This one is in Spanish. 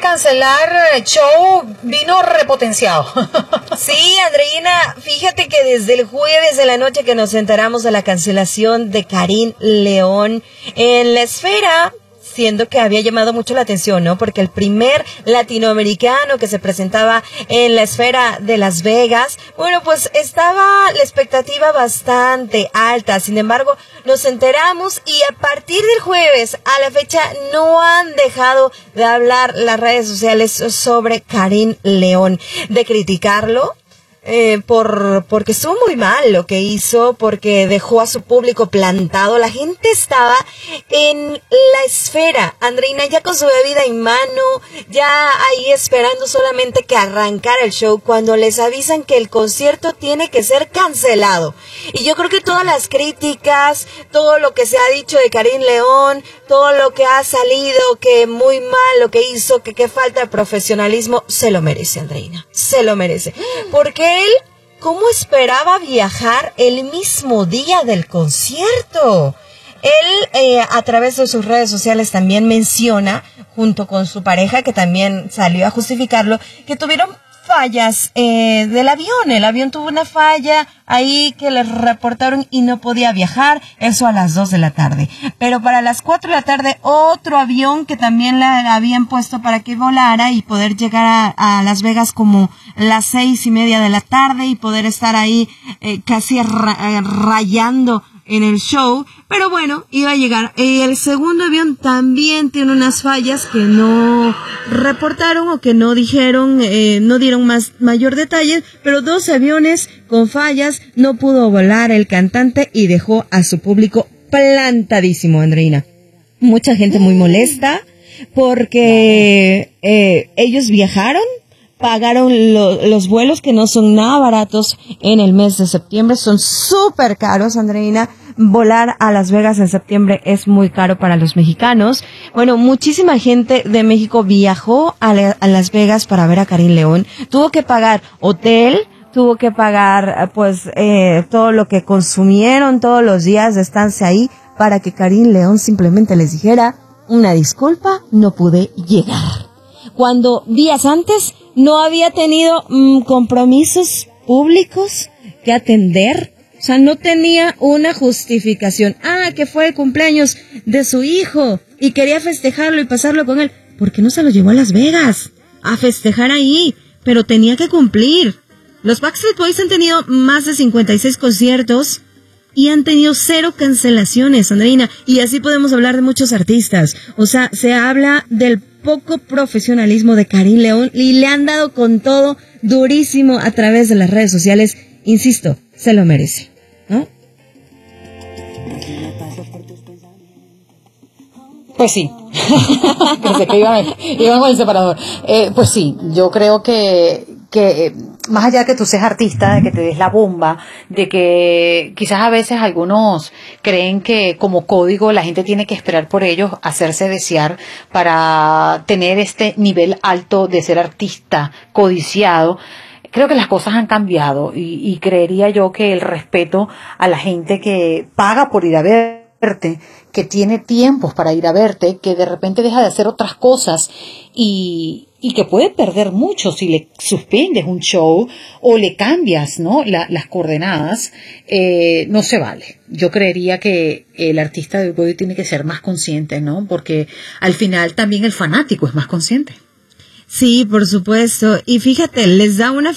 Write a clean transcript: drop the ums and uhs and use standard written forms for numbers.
cancelar el show vino repotenciado. Sí, Andreina, fíjate que desde el jueves de la noche que nos enteramos de la cancelación de Karim León en la esfera, siendo que había llamado mucho la atención, ¿no? Porque el primer latinoamericano que se presentaba en la esfera de Las Vegas, bueno, pues estaba la expectativa bastante alta. Sin embargo, nos enteramos y a partir del jueves a la fecha no han dejado de hablar las redes sociales sobre Karim León, de criticarlo. Porque estuvo muy mal lo que hizo, porque dejó a su público plantado. La gente estaba en la esfera, Andreina, ya con su bebida en mano, ya ahí esperando solamente que arrancara el show, cuando les avisan que el concierto tiene que ser cancelado. Y yo creo que todas las críticas, todo lo que se ha dicho de Karim León, todo lo que ha salido, que muy mal lo que hizo, que falta de profesionalismo, se lo merece, Andreina, se lo merece. Porque él, ¿cómo esperaba viajar el mismo día del concierto? Él, a través de sus redes sociales también menciona, junto con su pareja, que también salió a justificarlo, que tuvieron fallas del avión. El avión tuvo una falla ahí que les reportaron y no podía viajar, eso a las 2 de la tarde. Pero para las 4 de la tarde, otro avión que también le habían puesto para que volara y poder llegar a Las Vegas como las 6:30 de la tarde y poder estar ahí casi rayando en el show, pero bueno, iba a llegar. El segundo avión también tiene unas fallas que no reportaron o que no dijeron, no dieron mayor detalle, pero 2 aviones con fallas, no pudo volar el cantante y dejó a su público plantadísimo, Andreina. Mucha gente muy molesta porque ellos viajaron, pagaron los vuelos que no son nada baratos en el mes de septiembre, son súper caros, Andreina. Volar a Las Vegas en septiembre es muy caro para los mexicanos. Bueno, muchísima gente de México viajó a Las Vegas para ver a Karim León. Tuvo que pagar hotel, tuvo que pagar todo lo que consumieron todos los días de estancia ahí para que Karim León simplemente les dijera: una disculpa, no pude llegar. Cuando días antes no había tenido compromisos públicos que atender. O sea, no tenía una justificación. Que fue el cumpleaños de su hijo y quería festejarlo y pasarlo con él. ¿Por qué no se lo llevó a Las Vegas a festejar ahí? Pero tenía que cumplir. Los Backstreet Boys han tenido más de 56 conciertos y han tenido 0 cancelaciones, Andreina. Y así podemos hablar de muchos artistas. O sea, se habla del poco profesionalismo de Karim León y le han dado con todo durísimo a través de las redes sociales. Insisto, se lo merece, ¿no? Pues sí. Pensé que iban con el separador. Pues sí, yo creo que más allá de que tú seas artista, de que te des la bomba, de que quizás a veces algunos creen que como código la gente tiene que esperar por ellos, hacerse desear para tener este nivel alto de ser artista codiciado. Creo que las cosas han cambiado y creería yo que el respeto a la gente que paga por ir a verte, que tiene tiempos para ir a verte, que de repente deja de hacer otras cosas y que puede perder mucho si le suspendes un show o le cambias, ¿no? las coordenadas, no se vale. Yo creería que el artista de hoy tiene que ser más consciente, ¿no? Porque al final también el fanático es más consciente. Sí, por supuesto. Y fíjate, les da una